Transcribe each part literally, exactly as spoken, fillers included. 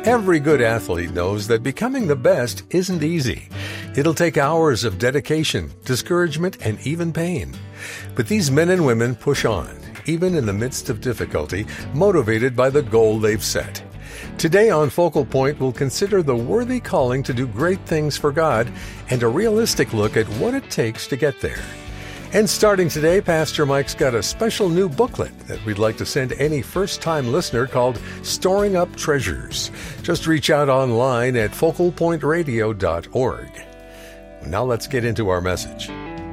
Every good athlete knows that becoming the best isn't easy. It'll take hours of dedication, discouragement, and even pain. But these men and women push on, even in the midst of difficulty, motivated by the goal they've set. Today on Focal Point, we'll consider the worthy calling to do great things for God and a realistic look at what it takes to get there. And starting today, Pastor Mike's got a special new booklet that we'd like to send any first-time listener called Storing Up Treasures. Just reach out online at focal point radio dot org. Now let's get into our message.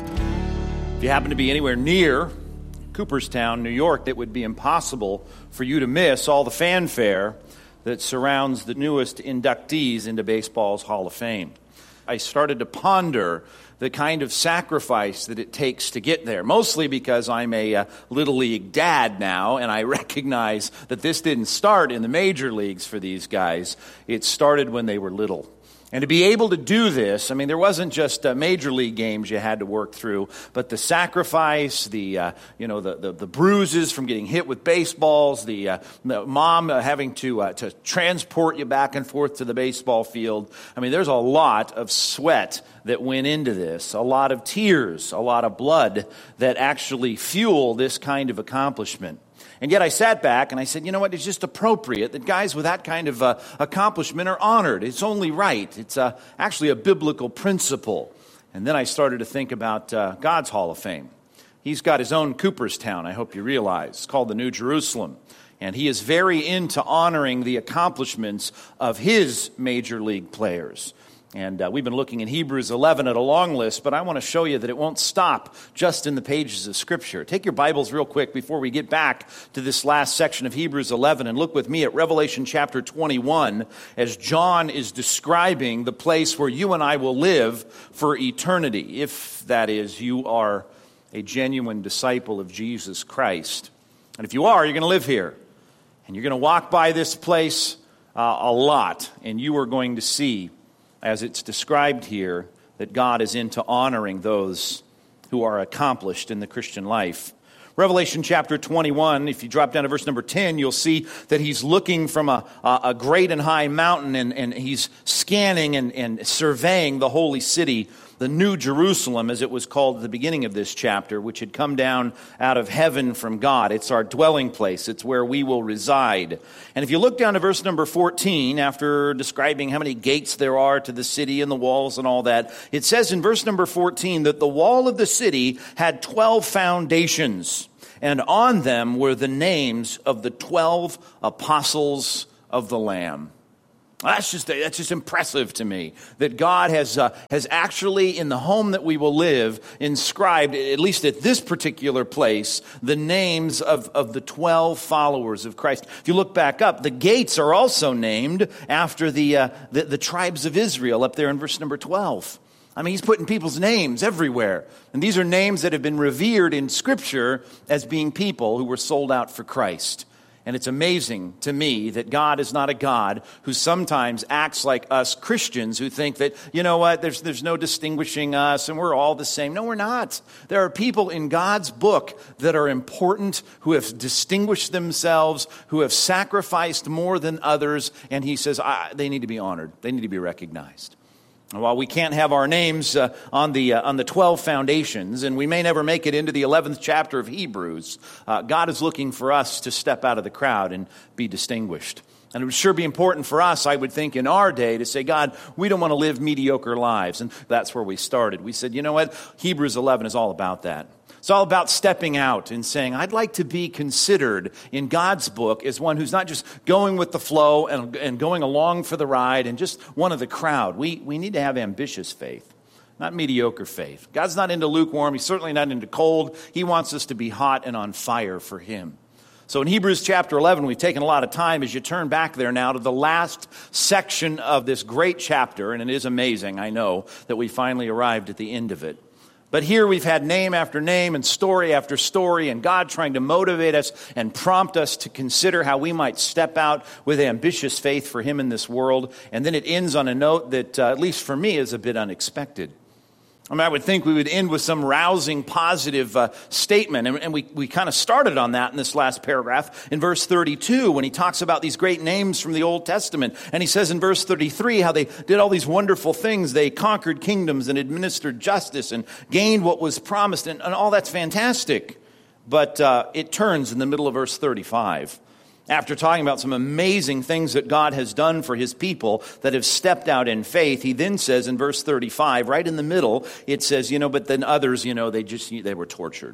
If you happen to be anywhere near Cooperstown, New York, it would be impossible for you to miss all the fanfare that surrounds the newest inductees into baseball's Hall of Fame. I started to ponder the kind of sacrifice that it takes to get there, mostly because I'm a uh, Little League dad now, and I recognize that this didn't start in the major leagues for these guys. It started when they were little. And to be able to do this, I mean, there wasn't just uh, major league games you had to work through, but the sacrifice, the uh, you know, the, the the bruises from getting hit with baseballs, the, uh, the mom uh, having to uh, to transport you back and forth to the baseball field. I mean, there's a lot of sweat that went into this, a lot of tears, a lot of blood that actually fuel this kind of accomplishment. And yet I sat back and I said, you know what, it's just appropriate that guys with that kind of uh, accomplishment are honored. It's only right. It's uh, actually a biblical principle. And then I started to think about uh, God's Hall of Fame. He's got his own Cooperstown, I hope you realize. It's called the New Jerusalem. And he is very into honoring the accomplishments of his major league players. And uh, we've been looking in Hebrews eleven at a long list, but I want to show you that it won't stop just in the pages of Scripture. Take your Bibles real quick before we get back to this last section of Hebrews eleven, and look with me at Revelation chapter twenty-one as John is describing the place where you and I will live for eternity, if that is, you are a genuine disciple of Jesus Christ. And if you are, you're going to live here, and you're going to walk by this place uh, a lot, and you are going to see, as it's described here, that God is into honoring those who are accomplished in the Christian life. Revelation chapter twenty-one, if you drop down to verse number ten, you'll see that he's looking from a, a great and high mountain, and, and he's scanning and, and surveying the holy city, the New Jerusalem, as it was called at the beginning of this chapter, which had come down out of heaven from God. It's our dwelling place. It's where we will reside. And if you look down to verse number fourteen, after describing how many gates there are to the city and the walls and all that, it says in verse number fourteen that the wall of the city had twelve foundations, and on them were the names of the twelve apostles of the Lamb. That's just that's just impressive to me that God has uh, has actually, in the home that we will live, inscribed, at least at this particular place, the names of, of the twelve followers of Christ. If you look back up, the gates are also named after the, uh, the, the tribes of Israel up there in verse number twelve. I mean, he's putting people's names everywhere. And these are names that have been revered in Scripture as being people who were sold out for Christ. And it's amazing to me that God is not a God who sometimes acts like us Christians who think that, you know what, there's there's no distinguishing us and we're all the same. No, we're not. There are people in God's book that are important, who have distinguished themselves, who have sacrificed more than others, and he says I, they need to be honored. They need to be recognized. And while we can't have our names uh, on the uh, on the twelve foundations, and we may never make it into the eleventh chapter of Hebrews, uh, God is looking for us to step out of the crowd and be distinguished. And it would sure be important for us, I would think, in our day to say, God, we don't want to live mediocre lives. And that's where we started. We said, you know what? Hebrews eleven is all about that. It's all about stepping out and saying, I'd like to be considered in God's book as one who's not just going with the flow and, and going along for the ride and just one of the crowd. We, we need to have ambitious faith, not mediocre faith. God's not into lukewarm. He's certainly not into cold. He wants us to be hot and on fire for him. So in Hebrews chapter eleven, we've taken a lot of time as you turn back there now to the last section of this great chapter, and it is amazing, I know, that we finally arrived at the end of it. But here we've had name after name and story after story, and God trying to motivate us and prompt us to consider how we might step out with ambitious faith for him in this world. And then it ends on a note that, uh, at least for me, is a bit unexpected. I mean, I would think we would end with some rousing, positive uh, statement. And, and we, we kind of started on that in this last paragraph in verse thirty-two when he talks about these great names from the Old Testament. And he says in verse thirty-three how they did all these wonderful things. They conquered kingdoms and administered justice and gained what was promised. And, and all that's fantastic. But uh, it turns in the middle of verse thirty-five. After talking about some amazing things that God has done for his people that have stepped out in faith, he then says in verse thirty-five, right in the middle, it says, you know, but then others, you know, they just, they were tortured.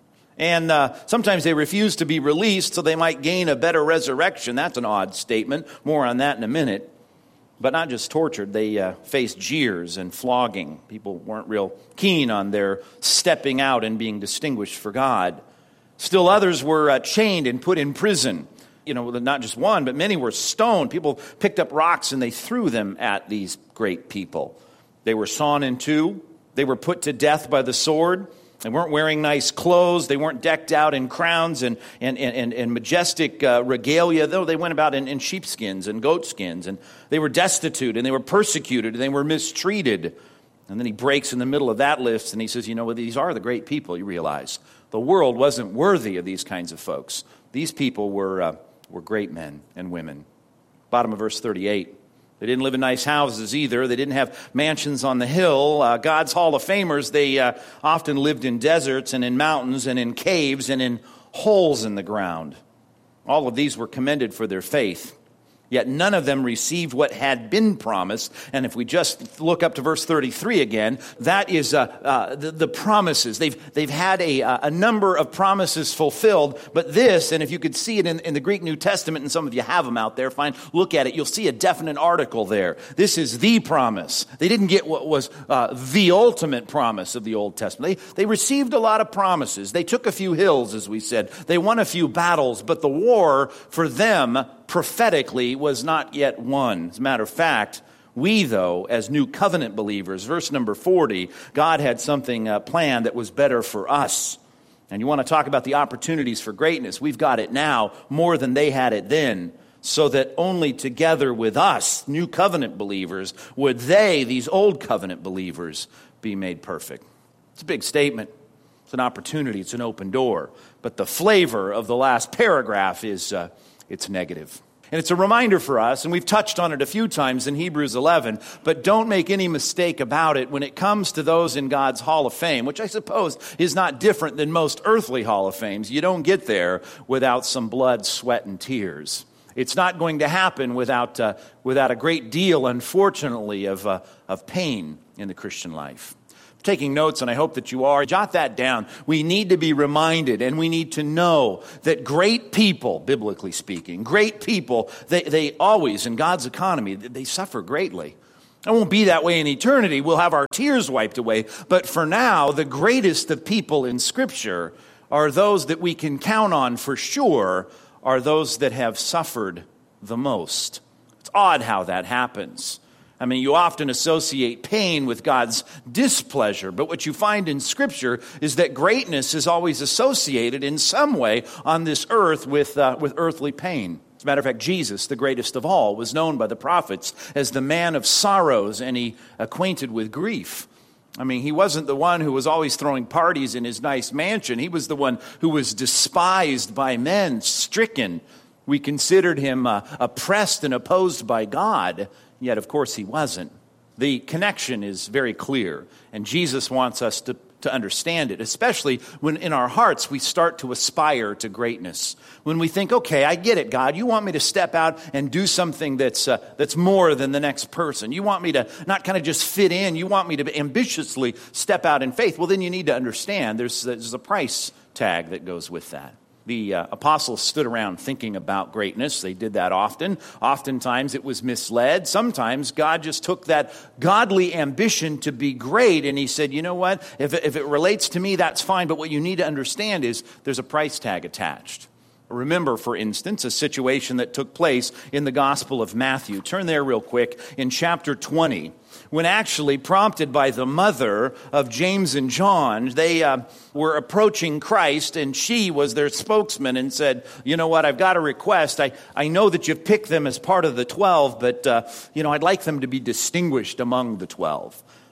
And uh, sometimes they refused to be released so they might gain a better resurrection. That's an odd statement. More on that in a minute. But not just tortured, they uh, faced jeers and flogging. People weren't real keen on their stepping out and being distinguished for God. Still others were uh, chained and put in prison. You know, not just one, but many were stoned. People picked up rocks and they threw them at these great people. They were sawn in two. They were put to death by the sword. They weren't wearing nice clothes. They weren't decked out in crowns and and and, and majestic uh, regalia. Though they went about in, in sheepskins and goatskins. And they were destitute and they were persecuted and they were mistreated. And then he breaks in the middle of that list and he says, you know, well, these are the great people, you realize. The world wasn't worthy of these kinds of folks. These people were... Uh, were great men and women. Bottom of verse thirty-eight. They didn't live in nice houses either. They didn't have mansions on the hill. Uh, God's Hall of Famers, they uh, often lived in deserts and in mountains and in caves and in holes in the ground. All of these were commended for their faith. Yet none of them received what had been promised. And if we just look up to verse thirty-three again, that is uh, uh, the, the promises. They've they've had a, a number of promises fulfilled. But this, and if you could see it in, in the Greek New Testament, and some of you have them out there, fine, look at it. You'll see a definite article there. This is the promise. They didn't get what was uh, the ultimate promise of the Old Testament. They, they received a lot of promises. They took a few hills, as we said. They won a few battles. But the war for them prophetically was not yet won. As a matter of fact, we, though, as new covenant believers, verse number forty, God had something uh, planned that was better for us. And you want to talk about the opportunities for greatness. We've got it now more than they had it then, so that only together with us, new covenant believers, would they, these old covenant believers, be made perfect. It's a big statement. It's an opportunity. It's an open door. But the flavor of the last paragraph is... Uh, It's negative. And it's a reminder for us, and we've touched on it a few times in Hebrews eleven, but don't make any mistake about it when it comes to those in God's Hall of Fame, which I suppose is not different than most earthly Hall of Fames. You don't get there without some blood, sweat, and tears. It's not going to happen without uh, without a great deal, unfortunately, of uh, of pain in the Christian life. Taking notes, and I hope that you are, jot that down. We need to be reminded and we need to know that great people, biblically speaking, great people, they, they always, in God's economy, they suffer greatly. It won't be that way in eternity. We'll have our tears wiped away. But for now, the greatest of people in Scripture are those that we can count on for sure, are those that have suffered the most. It's odd how that happens. I mean, you often associate pain with God's displeasure, but what you find in Scripture is that greatness is always associated in some way on this earth with uh, with earthly pain. As a matter of fact, Jesus, the greatest of all, was known by the prophets as the man of sorrows, and he acquainted with grief. I mean, he wasn't the one who was always throwing parties in his nice mansion. He was the one who was despised by men, stricken. We considered him uh, oppressed and opposed by God. Yet, of course, he wasn't. The connection is very clear, and Jesus wants us to, to understand it, especially when in our hearts we start to aspire to greatness. When we think, okay, I get it, God. You want me to step out and do something that's uh, that's more than the next person. You want me to not kind of just fit in. You want me to ambitiously step out in faith. Well, then you need to understand there's, there's a price tag that goes with that. The uh, apostles stood around thinking about greatness. They did that often. Oftentimes it was misled. Sometimes God just took that godly ambition to be great and he said, you know what, if it, if it relates to me, that's fine. But what you need to understand is there's a price tag attached. Remember, for instance, a situation that took place in the Gospel of Matthew. Turn there real quick in chapter twenty. When actually prompted by the mother of James and John, they uh, were approaching Christ, and she was their spokesman and said, you know what, I've got a request. I, I know that you've picked them as part of the twelve, but, uh, you know, I'd like them to be distinguished among the twelve.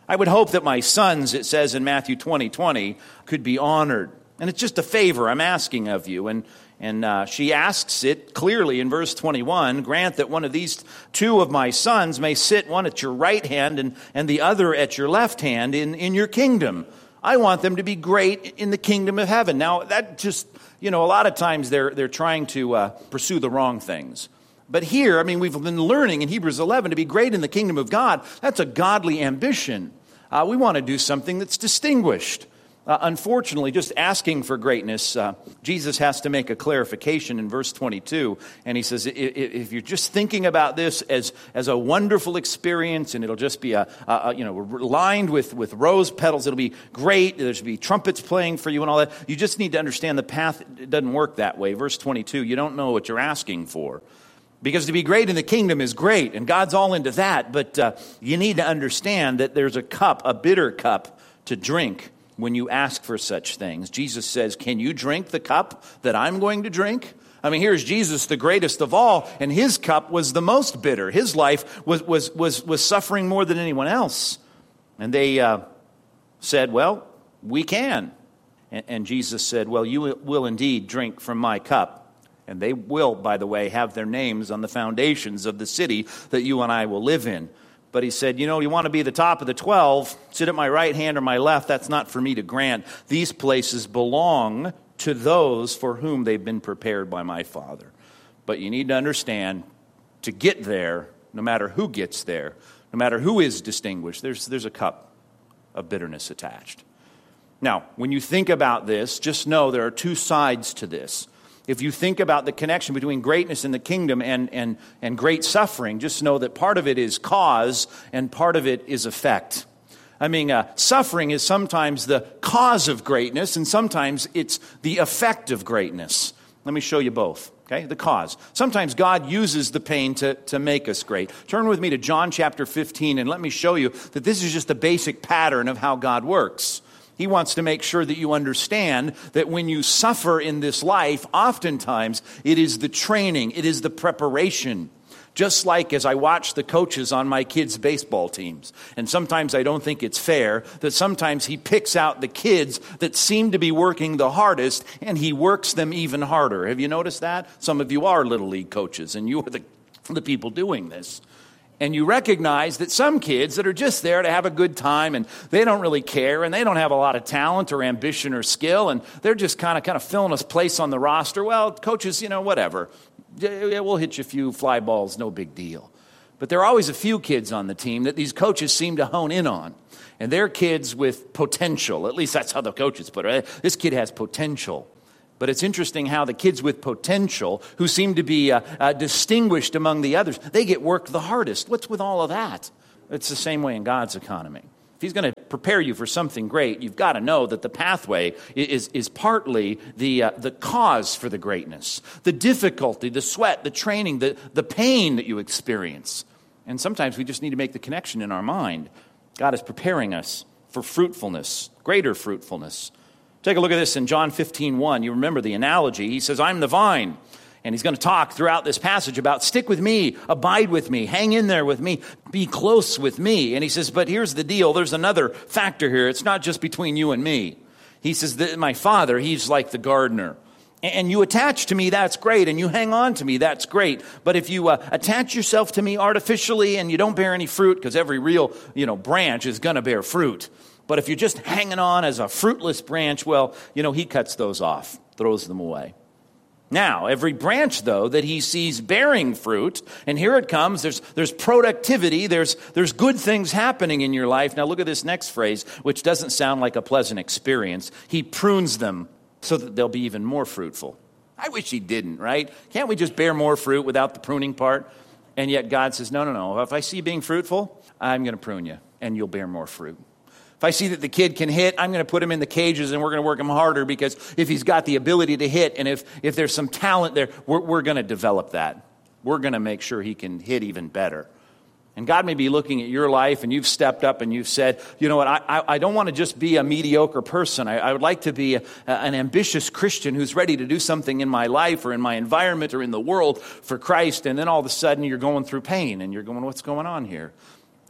I would hope that my sons, it says in Matthew twenty twenty, could be honored. And it's just a favor I'm asking of you. And and uh, she asks it clearly in verse twenty-one, grant that one of these two of my sons may sit one at your right hand and, and the other at your left hand in, in your kingdom. I want them to be great in the kingdom of heaven. Now, that just, you know, a lot of times they're they're trying to uh, pursue the wrong things. But here, I mean, we've been learning in Hebrews eleven to be great in the kingdom of God. That's a godly ambition. Uh, we want to do something that's distinguished. Uh, unfortunately, just asking for greatness, uh, Jesus has to make a clarification in verse twenty-two. And he says, if, if you're just thinking about this as, as a wonderful experience, and it'll just be a, a, a you know lined with, with rose petals, it'll be great, there'll be trumpets playing for you and all that. You just need to understand the path. It doesn't work that way. Verse twenty-two, you don't know what you're asking for. Because to be great in the kingdom is great, and God's all into that. But uh, you need to understand that there's a cup, a bitter cup, to drink when you ask for such things. Jesus says, can you drink the cup that I'm going to drink? I mean, here's Jesus, the greatest of all, and his cup was the most bitter. His life was was was, was suffering more than anyone else. And they uh, said, well, we can. And, and Jesus said, well, you will indeed drink from my cup. And they will, by the way, have their names on the foundations of the city that you and I will live in. But he said, you know, you want to be the top of the twelve, sit at my right hand or my left, that's not for me to grant. These places belong to those for whom they've been prepared by my Father. But you need to understand, to get there, no matter who gets there, no matter who is distinguished, there's, there's a cup of bitterness attached. Now, when you think about this, just know there are two sides to this. If you think about the connection between greatness in the kingdom and, and, and great suffering, just know that part of it is cause and part of it is effect. I mean, uh, suffering is sometimes the cause of greatness and sometimes it's the effect of greatness. Let me show you both, okay? The cause. Sometimes God uses the pain to, to make us great. Turn with me to John chapter fifteen and let me show you that this is just a basic pattern of how God works. He wants to make sure that you understand that when you suffer in this life, oftentimes it is the training, it is the preparation. Just like as I watch the coaches on my kids' baseball teams. And sometimes I don't think it's fair that sometimes he picks out the kids that seem to be working the hardest and he works them even harder. Have you noticed that? Some of you are Little League coaches and you are the, the people doing this. And you recognize that some kids that are just there to have a good time and they don't really care and they don't have a lot of talent or ambition or skill and they're just kind of kind of filling a place on the roster. Well, coaches, you know, whatever. We'll hit you a few fly balls, no big deal. But there are always a few kids on the team that these coaches seem to hone in on. And they're kids with potential. At least that's how the coaches put it. This kid has potential. But it's interesting how the kids with potential, who seem to be uh, uh, distinguished among the others, they get worked the hardest. What's with all of that? It's the same way in God's economy. If he's going to prepare you for something great, you've got to know that the pathway is, is partly the, uh, the cause for the greatness. The difficulty, the sweat, the training, the, the pain that you experience. And sometimes we just need to make the connection in our mind. God is preparing us for fruitfulness, greater fruitfulness. Take a look at this in John fifteen one. You remember the analogy. He says, I'm the vine. And he's going to talk throughout this passage about stick with me, abide with me, hang in there with me, be close with me. And he says, but here's the deal. There's another factor here. It's not just between you and me. He says that my Father, he's like the gardener. And you attach to me, that's great. And you hang on to me, that's great. But if you uh, attach yourself to me artificially and you don't bear any fruit, because every real, you know, branch is going to bear fruit. But if you're just hanging on as a fruitless branch, well, you know, he cuts those off, throws them away. Now, every branch, though, that he sees bearing fruit, and here it comes, there's there's productivity, there's there's good things happening in your life. Now, look at this next phrase, which doesn't sound like a pleasant experience. He prunes them so that they'll be even more fruitful. I wish he didn't, right? Can't we just bear more fruit without the pruning part? And yet God says, no, no, no. If I see you being fruitful, I'm going to prune you, and you'll bear more fruit. If I see that the kid can hit, I'm going to put him in the cages and we're going to work him harder because if he's got the ability to hit and if, if there's some talent there, we're, we're going to develop that. We're going to make sure he can hit even better. And God may be looking at your life and you've stepped up and you've said, you know what, I, I, I don't want to just be a mediocre person. I, I would like to be a, an ambitious Christian who's ready to do something in my life or in my environment or in the world for Christ. And then all of a sudden you're going through pain and you're going, what's going on here?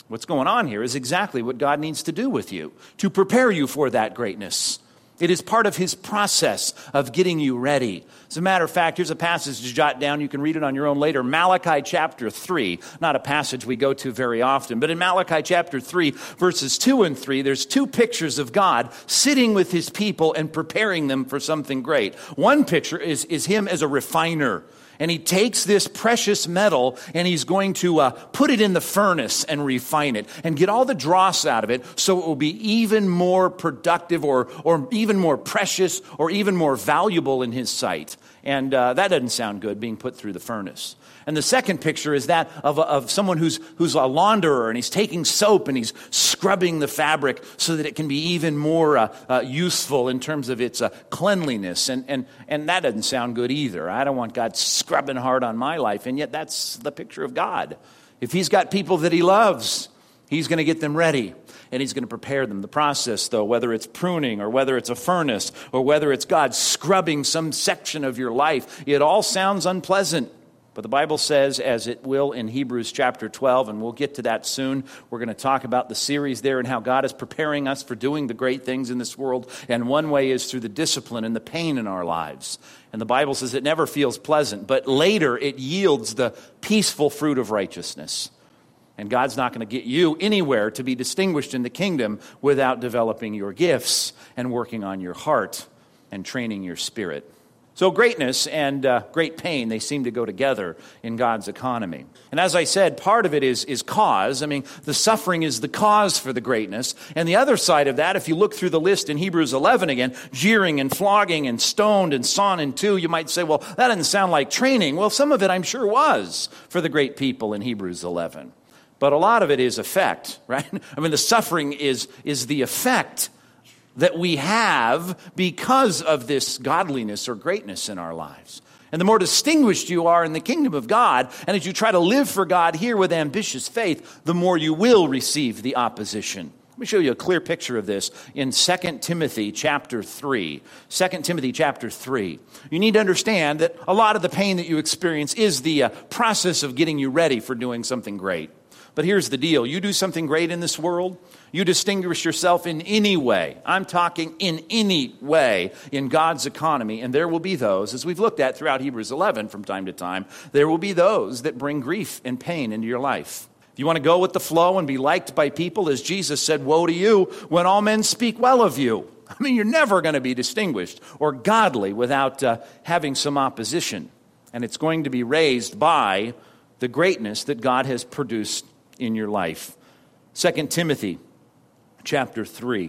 What's going on here is exactly what God needs to do with you to prepare you for that greatness. It is part of his process of getting you ready. As a matter of fact, here's a passage to jot down. You can read it on your own later. Malachi chapter three, not a passage we go to very often, but in Malachi chapter three, verses two and three, there's two pictures of God sitting with his people and preparing them for something great. One picture is, is him as a refiner. And he takes this precious metal and he's going to uh, put it in the furnace and refine it and get all the dross out of it so it will be even more productive or, or even more precious or even more valuable in his sight. And uh, that doesn't sound good, being put through the furnace. And the second picture is that of, of someone who's, who's a launderer, and he's taking soap and he's scrubbing the fabric so that it can be even more uh, uh, useful in terms of its uh, cleanliness. And, and, and that doesn't sound good either. I don't want God scrubbing hard on my life, and yet that's the picture of God. If he's got people that he loves, he's going to get them ready. And he's going to prepare them. The process, though, whether it's pruning or whether it's a furnace or whether it's God scrubbing some section of your life, it all sounds unpleasant. But the Bible says, as it will in Hebrews chapter twelve, and we'll get to that soon, we're going to talk about the series there and how God is preparing us for doing the great things in this world. And one way is through the discipline and the pain in our lives. And the Bible says it never feels pleasant, but later it yields the peaceful fruit of righteousness. And God's not going to get you anywhere to be distinguished in the kingdom without developing your gifts and working on your heart and training your spirit. So greatness and uh, great pain, they seem to go together in God's economy. And as I said, part of it is, is cause. I mean, the suffering is the cause for the greatness. And the other side of that, if you look through the list in Hebrews eleven again, jeering and flogging and stoned and sawn in two, you might say, well, that doesn't sound like training. Well, some of it I'm sure was for the great people in Hebrews eleven. But a lot of it is effect, right? I mean, the suffering is, is the effect that we have because of this godliness or greatness in our lives. And the more distinguished you are in the kingdom of God, and as you try to live for God here with ambitious faith, the more you will receive the opposition. Let me show you a clear picture of this in Second Timothy chapter three. Second Timothy chapter three. You need to understand that a lot of the pain that you experience is the uh, process of getting you ready for doing something great. But here's the deal. You do something great in this world, you distinguish yourself in any way. I'm talking in any way in God's economy. And there will be those, as we've looked at throughout Hebrews eleven from time to time, there will be those that bring grief and pain into your life. If you want to go with the flow and be liked by people, as Jesus said, woe to you when all men speak well of you. I mean, you're never going to be distinguished or godly without uh, having some opposition. And it's going to be raised by the greatness that God has produced in your life. Second Timothy chapter three.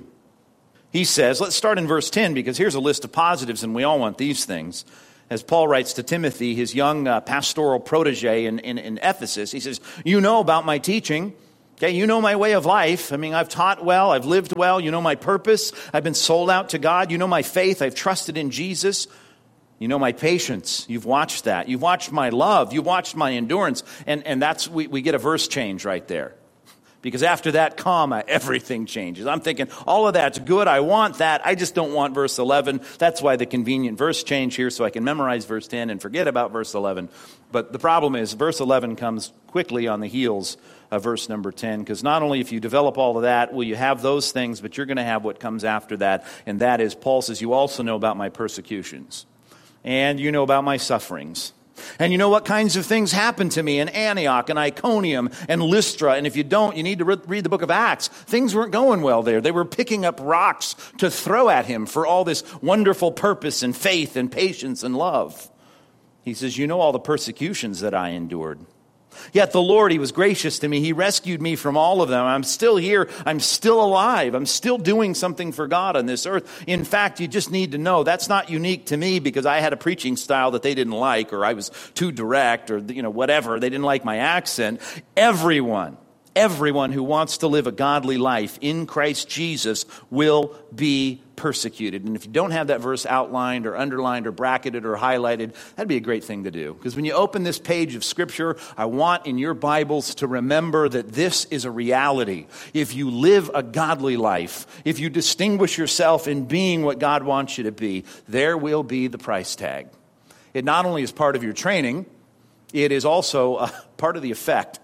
He says, let's start in verse ten, because here's a list of positives, and we all want these things. As Paul writes to Timothy, his young uh, pastoral protege in, in, in Ephesus, he says, you know about my teaching. Okay, you know my way of life. I mean, I've taught well, I've lived well. You know my purpose. I've been sold out to God. You know my faith. I've trusted in Jesus. You know my patience. You've watched that. You've watched my love. You've watched my endurance. And, and that's, we, we get a verse change right there. Because after that comma, everything changes. I'm thinking, all of that's good. I want that. I just don't want verse eleven. That's why the convenient verse change here, so I can memorize verse ten and forget about verse eleven. But the problem is, verse eleven comes quickly on the heels of verse number ten. Because not only if you develop all of that, will you have those things, but you're going to have what comes after that. And that is, Paul says, you also know about my persecutions. And you know about my sufferings. And you know what kinds of things happened to me in Antioch and Iconium and Lystra. And if you don't, you need to re- read the book of Acts. Things weren't going well there. They were picking up rocks to throw at him for all this wonderful purpose and faith and patience and love. He says, you know all the persecutions that I endured. Yet the Lord, he was gracious to me. He rescued me from all of them. I'm still here. I'm still alive. I'm still doing something for God on this earth. In fact, you just need to know that's not unique to me because I had a preaching style that they didn't like, or I was too direct, or, you know, whatever. They didn't like my accent. Everyone, everyone who wants to live a godly life in Christ Jesus will be persecuted. And if you don't have that verse outlined or underlined or bracketed or highlighted, that'd be a great thing to do. Because when you open this page of Scripture, I want in your Bibles to remember that this is a reality. If you live a godly life, if you distinguish yourself in being what God wants you to be, there will be the price tag. It not only is part of your training, it is also a part of the effect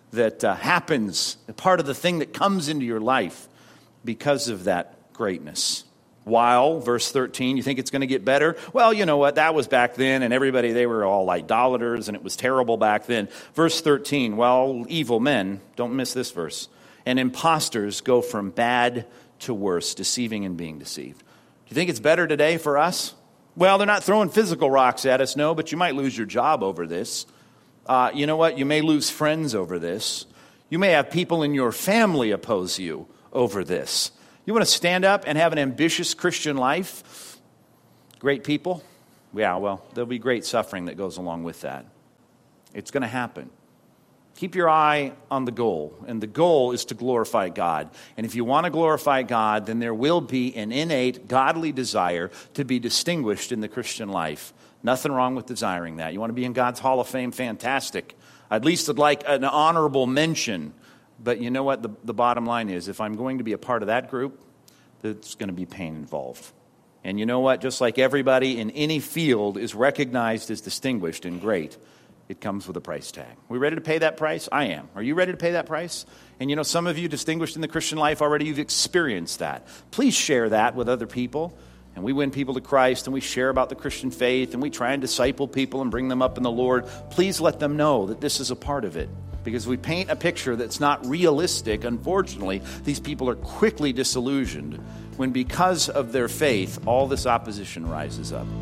that uh, happens, a part of the thing that comes into your life because of that greatness. While, verse thirteen, you think it's going to get better? Well, you know what? That was back then, and everybody, they were all idolaters, and it was terrible back then. Verse thirteen, well, evil men, don't miss this verse, and imposters go from bad to worse, deceiving and being deceived. Do you think it's better today for us? Well, they're not throwing physical rocks at us, no, but you might lose your job over this. Uh, you know what? You may lose friends over this. You may have people in your family oppose you over this. You want to stand up and have an ambitious Christian life? Great people? Yeah, well, there'll be great suffering that goes along with that. It's going to happen. Keep your eye on the goal, and the goal is to glorify God. And if you want to glorify God, then there will be an innate godly desire to be distinguished in the Christian life. Nothing wrong with desiring that. You want to be in God's Hall of Fame? Fantastic. At least I'd like an honorable mention. But you know what? The, the bottom line is, if I'm going to be a part of that group, there's going to be pain involved. And you know what? Just like everybody in any field is recognized as distinguished and great, it comes with a price tag. We ready to pay that price? I am. Are you ready to pay that price? And you know, some of you distinguished in the Christian life already, you've experienced that. Please share that with other people. And we win people to Christ, and we share about the Christian faith, and we try and disciple people and bring them up in the Lord. Please let them know that this is a part of it. Because we paint a picture that's not realistic, unfortunately, these people are quickly disillusioned when, because of their faith, all this opposition rises up.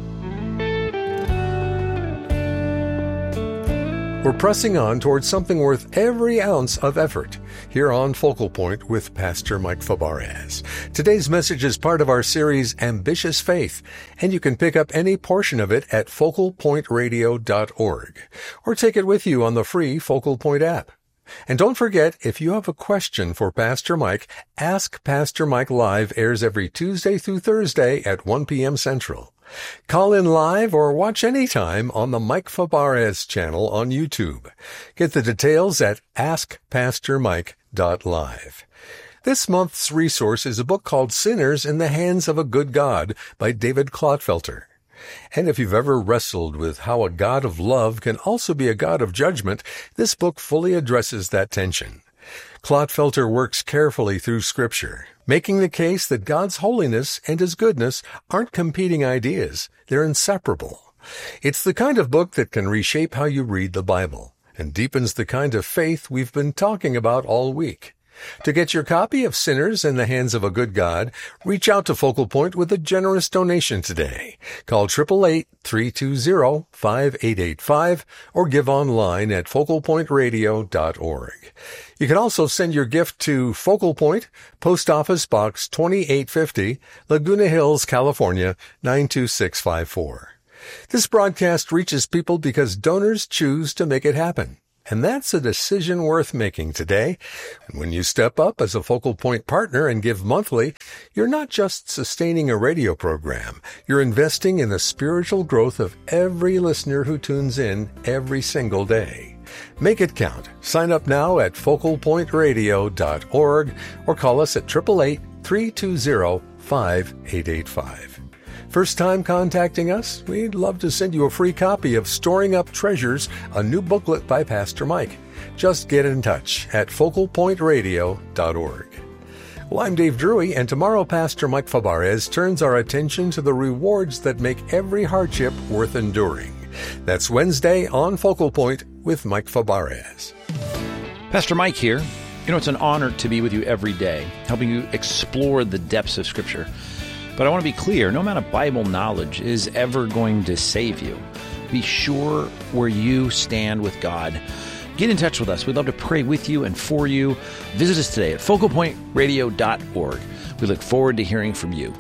We're pressing on towards something worth every ounce of effort here on Focal Point with Pastor Mike Fabarez. Today's message is part of our series Ambitious Faith, and you can pick up any portion of it at focal point radio dot org or take it with you on the free Focal Point app. And don't forget, if you have a question for Pastor Mike, Ask Pastor Mike Live airs every Tuesday through Thursday at one p.m. Central. Call in live or watch anytime on the Mike Fabarez channel on YouTube. Get the details at ask pastor mike dot live. This month's resource is a book called Sinners in the Hands of a Good God by David Clodfelter. And if you've ever wrestled with how a God of love can also be a God of judgment, this book fully addresses that tension. Clodfelter works carefully through Scripture, making the case that God's holiness and His goodness aren't competing ideas. They're inseparable. It's the kind of book that can reshape how you read the Bible and deepens the kind of faith we've been talking about all week. To get your copy of Sinners in the Hands of a Good God, reach out to Focal Point with a generous donation today. Call eight eight eight, three two zero, five eight eight five or give online at focal point radio dot org. You can also send your gift to Focal Point, Post Office Box twenty-eight fifty, Laguna Hills, California, nine two six five four. This broadcast reaches people because donors choose to make it happen. And that's a decision worth making today. And when you step up as a Focal Point partner and give monthly, you're not just sustaining a radio program. You're investing in the spiritual growth of every listener who tunes in every single day. Make it count. Sign up now at focal point radio dot org or call us at eight eight eight, three two zero, five eight eight five. First time contacting us? We'd love to send you a free copy of Storing Up Treasures, a new booklet by Pastor Mike. Just get in touch at focal point radio dot org. Well, I'm Dave Drury, and tomorrow Pastor Mike Fabarez turns our attention to the rewards that make every hardship worth enduring. That's Wednesday on Focal Point with Mike Fabarez. Pastor Mike here. You know, it's an honor to be with you every day, helping you explore the depths of Scripture. But I want to be clear, no amount of Bible knowledge is ever going to save you. Be sure where you stand with God. Get in touch with us. We'd love to pray with you and for you. Visit us today at focal point radio dot org. We look forward to hearing from you.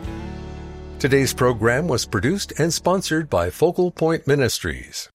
Today's program was produced and sponsored by Focal Point Ministries.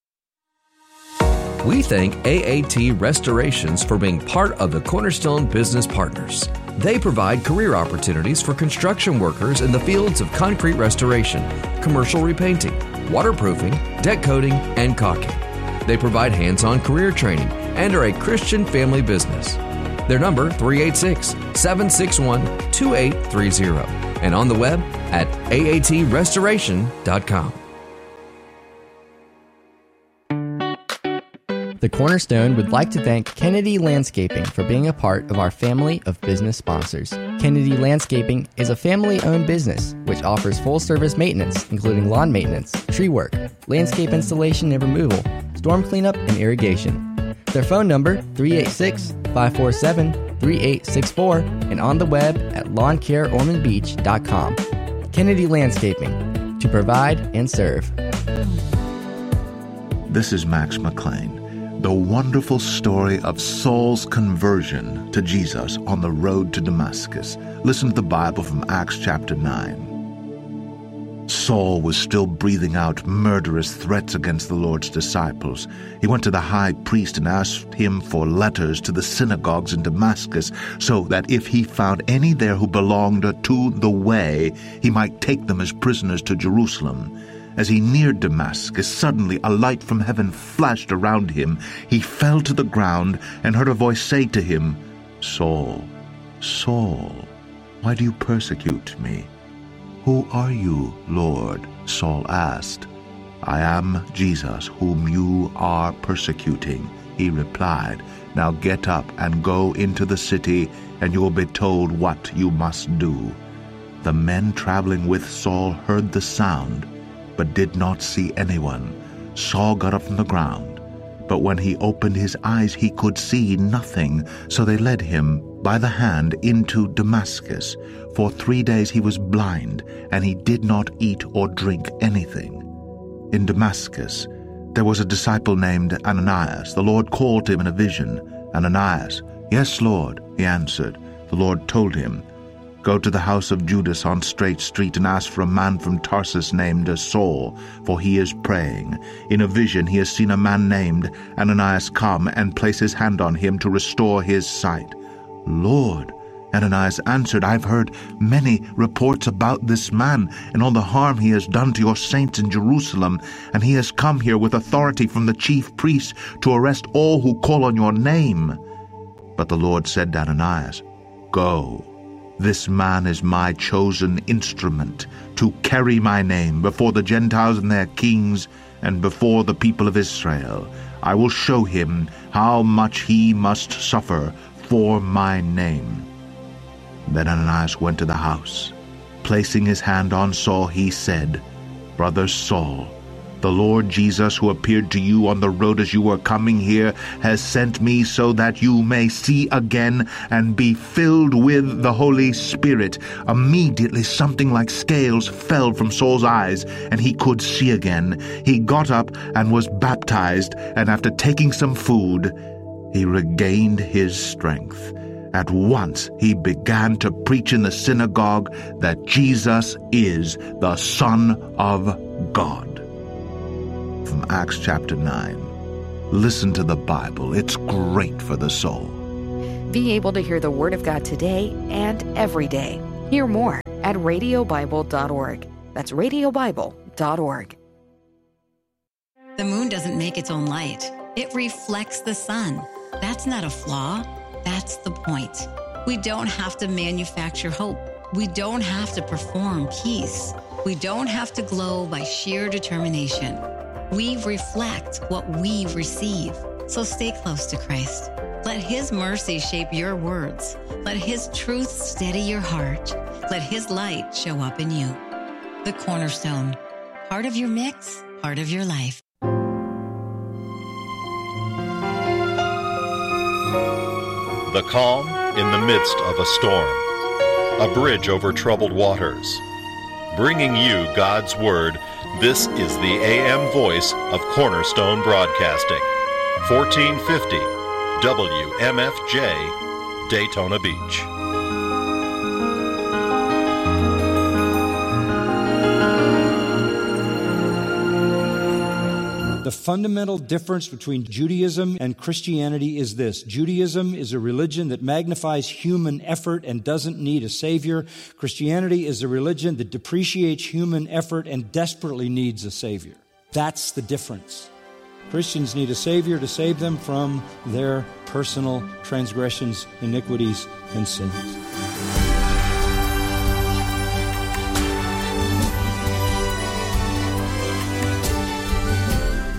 We thank A A T Restorations for being part of the Cornerstone Business Partners. They provide career opportunities for construction workers in the fields of concrete restoration, commercial repainting, waterproofing, deck coating, and caulking. They provide hands-on career training and are a Christian family business. Their number, three eight six, seven six one, two eight three zero, and on the web at A A T restoration dot com. The Cornerstone would like to thank Kennedy Landscaping for being a part of our family of business sponsors. Kennedy Landscaping is a family-owned business which offers full-service maintenance, including lawn maintenance, tree work, landscape installation and removal, storm cleanup, and irrigation. Their phone number, three eight six, five four seven, three eight six four, and on the web at lawn care ormond beach dot com. Kennedy Landscaping, to provide and serve. This is Max McLean. The wonderful story of Saul's conversion to Jesus on the road to Damascus. Listen to the Bible from Acts chapter nine. Saul was still breathing out murderous threats against the Lord's disciples. He went to the high priest and asked him for letters to the synagogues in Damascus, so that if he found any there who belonged to the way, he might take them as prisoners to Jerusalem. As he neared Damascus, suddenly a light from heaven flashed around him. He fell to the ground and heard a voice say to him, "Saul, Saul, why do you persecute me?" "Who are you, Lord?" Saul asked. "I am Jesus, whom you are persecuting," he replied. "Now get up and go into the city, and you will be told what you must do." The men traveling with Saul heard the sound, but did not see anyone. Saul got up from the ground, but when he opened his eyes he could see nothing. So they led him by the hand into Damascus. For three days he was blind, and he did not eat or drink anything. In Damascus there was a disciple named Ananias. The Lord called him in a vision. "Ananias." "Yes, Lord," he answered. The Lord told him, "Go to the house of Judas on Straight Street and ask for a man from Tarsus named Saul, for he is praying. In a vision he has seen a man named Ananias come and place his hand on him to restore his sight." "Lord," Ananias answered, "I've heard many reports about this man and all the harm he has done to your saints in Jerusalem, and he has come here with authority from the chief priests to arrest all who call on your name." But the Lord said to Ananias, "Go. This man is my chosen instrument to carry my name before the Gentiles and their kings and before the people of Israel. I will show him how much he must suffer for my name." Then Ananias went to the house. Placing his hand on Saul, he said, "Brother Saul, the Lord Jesus, who appeared to you on the road as you were coming here, has sent me so that you may see again and be filled with the Holy Spirit." Immediately something like scales fell from Saul's eyes, and he could see again. He got up and was baptized, and after taking some food, he regained his strength. At once he began to preach in the synagogue that Jesus is the Son of God. From Acts chapter nine. Listen to the Bible. It's great for the soul. Be able to hear the Word of God today and every day. Hear more at radio bible dot org. That's radio bible dot org. The moon doesn't make its own light. It reflects the sun. That's not a flaw. That's the point. We don't have to manufacture hope. We don't have to perform peace. We don't have to glow by sheer determination. We reflect what we receive. So stay close to Christ. Let His mercy shape your words. Let His truth steady your heart. Let His light show up in you. The Cornerstone. Part of your mix, part of your life. The calm in the midst of a storm. A bridge over troubled waters. Bringing you God's Word, this is the A M voice of Cornerstone Broadcasting. fourteen fifty W M F J, Daytona Beach. The fundamental difference between Judaism and Christianity is this. Judaism is a religion that magnifies human effort and doesn't need a savior. Christianity is a religion that depreciates human effort and desperately needs a savior. That's the difference. Christians need a savior to save them from their personal transgressions, iniquities, and sins.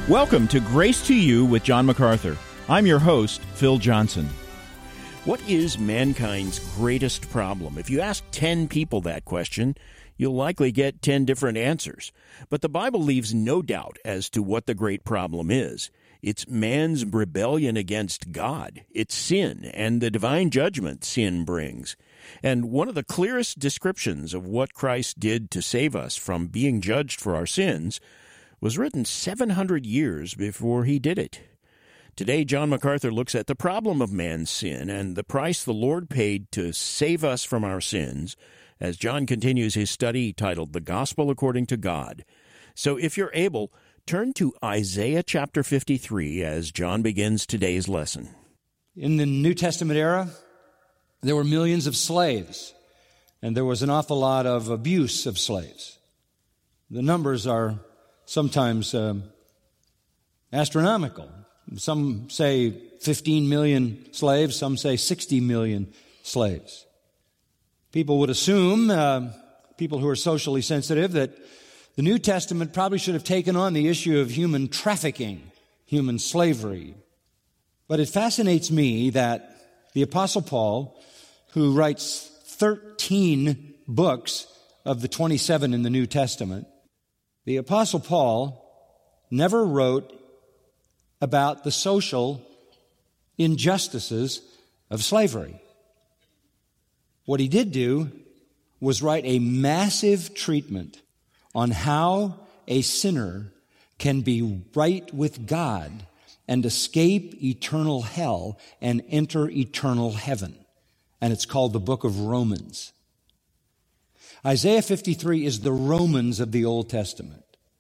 Welcome to Grace to You with John MacArthur. I'm your host, Phil Johnson. What is mankind's greatest problem? If you ask ten people that question, you'll likely get ten different answers. But the Bible leaves no doubt as to what the great problem is. It's man's rebellion against God. It's sin and the divine judgment sin brings. And one of the clearest descriptions of what Christ did to save us from being judged for our sins was written seven hundred years before he did it. Today, John MacArthur looks at the problem of man's sin and the price the Lord paid to save us from our sins, as John continues his study titled The Gospel According to God. So if you're able, turn to Isaiah chapter fifty-three as John begins today's lesson. In the New Testament era, there were millions of slaves, and there was an awful lot of abuse of slaves. The numbers are sometimes uh, astronomical. Some say fifteen million slaves, some say sixty million slaves. People would assume, uh, people who are socially sensitive, that the New Testament probably should have taken on the issue of human trafficking, human slavery. But it fascinates me that the Apostle Paul, who writes thirteen books of the twenty-seven in the New Testament, the Apostle Paul never wrote about the social injustices of slavery. What he did do was write a massive treatment on how a sinner can be right with God and escape eternal hell and enter eternal heaven. And it's called the book of Romans. Isaiah fifty-three is the Romans of the Old Testament.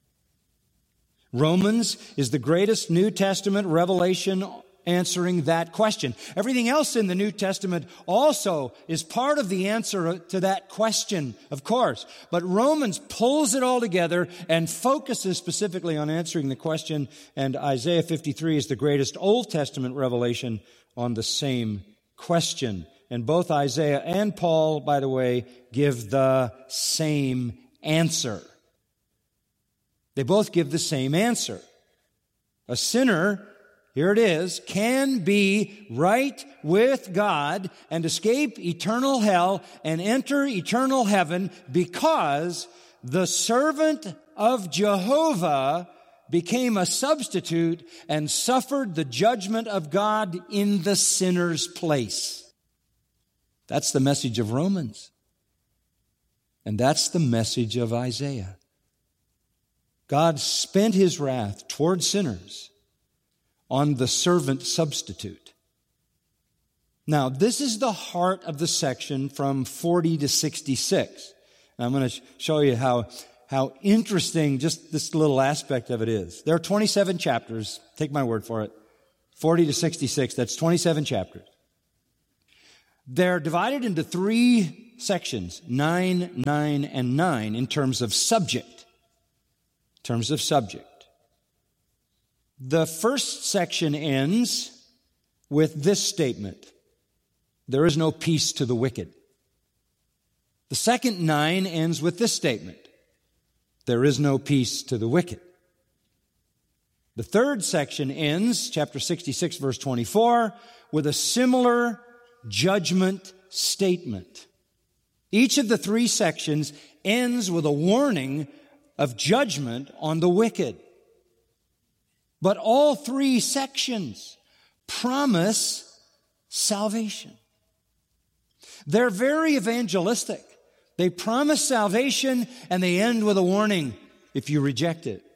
Romans is the greatest New Testament revelation answering that question. Everything else in the New Testament also is part of the answer to that question, of course. But Romans pulls it all together and focuses specifically on answering the question, and Isaiah fifty-three is the greatest Old Testament revelation on the same question. And both Isaiah and Paul, by the way, give the same answer. They both give the same answer. A sinner, here it is, can be right with God and escape eternal hell and enter eternal heaven because the servant of Jehovah became a substitute and suffered the judgment of God in the sinner's place. That's the message of Romans. And that's the message of Isaiah. God spent his wrath toward sinners on the servant substitute. Now, this is the heart of the section from forty to sixty-six. And I'm going to show you how, how interesting just this little aspect of it is. There are twenty-seven chapters. Take my word for it. forty to sixty-six, that's twenty-seven chapters. They're divided into three sections, nine, nine, and nine, in terms of subject. In terms of subject. The first section ends with this statement: there is no peace to the wicked. The second nine ends with this statement: there is no peace to the wicked. The third section ends, chapter sixty-six, verse twenty-four, with a similar judgment statement. Each of the three sections ends with a warning of judgment on the wicked. But all three sections promise salvation. They're very evangelistic. They promise salvation and they end with a warning if you reject it.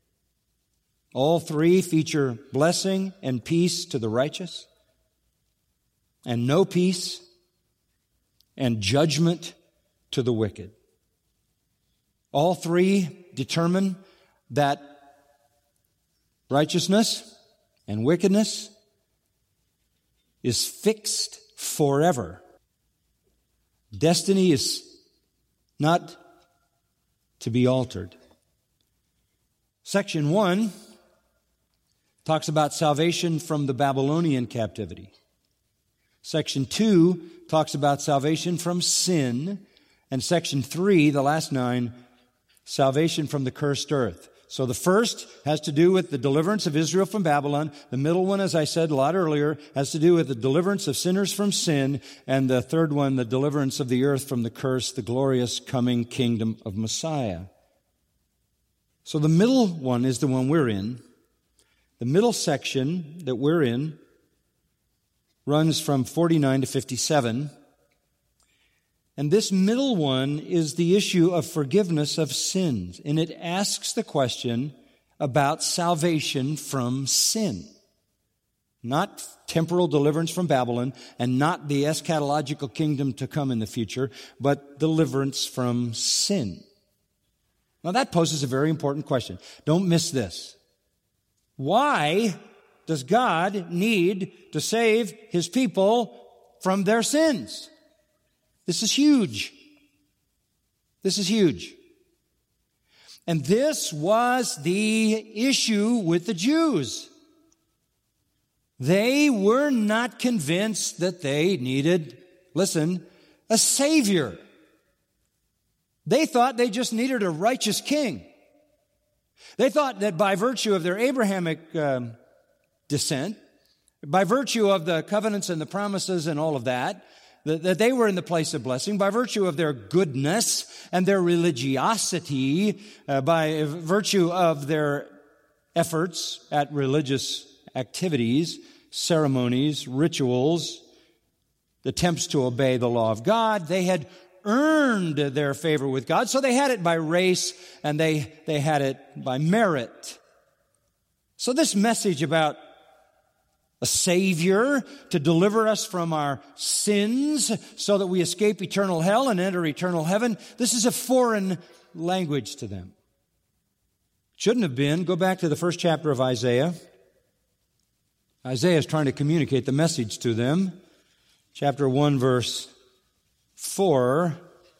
All three feature blessing and peace to the righteous, and no peace and judgment to the wicked. All three determine that righteousness and wickedness is fixed forever. Destiny is not to be altered. Section one talks about salvation from the Babylonian captivity. Section two talks about salvation from sin. And section three, the last nine, salvation from the cursed earth. So the first has to do with the deliverance of Israel from Babylon. The middle one, as I said a lot earlier, has to do with the deliverance of sinners from sin. And the third one, the deliverance of the earth from the curse, the glorious coming kingdom of Messiah. So the middle one is the one we're in. The middle section that we're in runs from forty-nine to fifty-seven. And this middle one is the issue of forgiveness of sins. And it asks the question about salvation from sin. Not temporal deliverance from Babylon and not the eschatological kingdom to come in the future, but deliverance from sin. Now that poses a very important question. Don't miss this. Why does God need to save His people from their sins? This is huge. This is huge. And this was the issue with the Jews. They were not convinced that they needed, listen, a Savior. They thought they just needed a righteous king. They thought that by virtue of their Abrahamic um, descent, by virtue of the covenants and the promises and all of that, that they were in the place of blessing, by virtue of their goodness and their religiosity, uh, by virtue of their efforts at religious activities, ceremonies, rituals, attempts to obey the law of God, they had earned their favor with God. So they had it by race and they, they had it by merit. So this message about a Savior to deliver us from our sins so that we escape eternal hell and enter eternal heaven, this is a foreign language to them. Shouldn't have been. Go back to the first chapter of Isaiah. Isaiah is trying to communicate the message to them. Chapter one, verse four.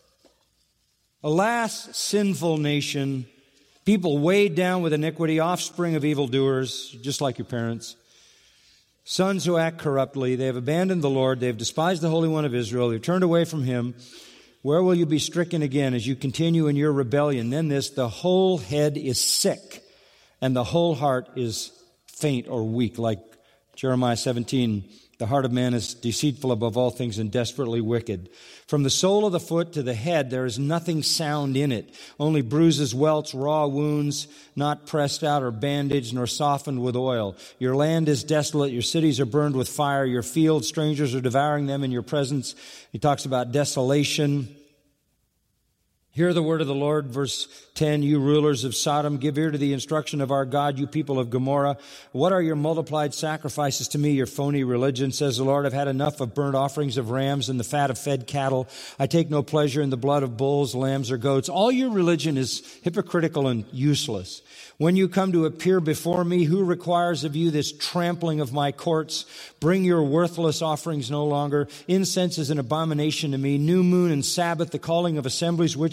Alas, sinful nation, people weighed down with iniquity, offspring of evildoers, just like your parents. Sons who act corruptly, they have abandoned the Lord, they have despised the Holy One of Israel, they have turned away from Him. Where will you be stricken again as you continue in your rebellion? Then this, the whole head is sick, and the whole heart is faint or weak, like Jeremiah seventeen. The heart of man is deceitful above all things and desperately wicked. From the sole of the foot to the head, there is nothing sound in it. Only bruises, welts, raw wounds, not pressed out or bandaged, nor softened with oil. Your land is desolate. Your cities are burned with fire. Your fields, strangers are devouring them in your presence. He talks about desolation. Hear the word of the Lord, verse ten, you rulers of Sodom, give ear to the instruction of our God, you people of Gomorrah. What are your multiplied sacrifices to me, your phony religion? Says the Lord, I've had enough of burnt offerings of rams and the fat of fed cattle. I take no pleasure in the blood of bulls, lambs, or goats. All your religion is hypocritical and useless. When you come to appear before me, who requires of you this trampling of my courts? Bring your worthless offerings no longer. Incense is an abomination to me. New moon and Sabbath, the calling of assemblies, which